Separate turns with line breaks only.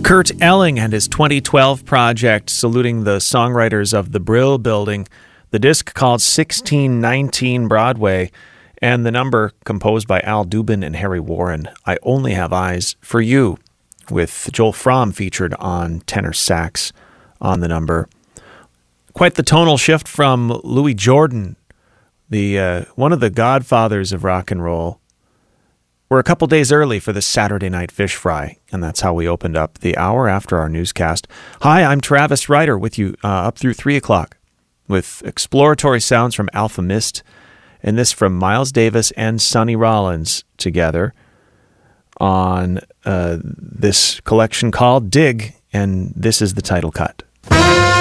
Kurt Elling and his 2012 project saluting the songwriters of the Brill Building, the disc called 1619 Broadway, and the number composed by Al Dubin and Harry Warren, I Only Have Eyes for You, with Joel Fromm featured on tenor sax on the number. Quite the tonal shift from Louis Jordan, the one of the godfathers of rock and roll. We're a couple days early for the Saturday Night Fish Fry, and that's how we opened up the hour after our newscast. Hi, I'm Travis Ryder with you up through 3 o'clock with exploratory sounds from Alpha Mist, and this from Miles Davis and Sonny Rollins together on this collection called Dig, and this is the title cut.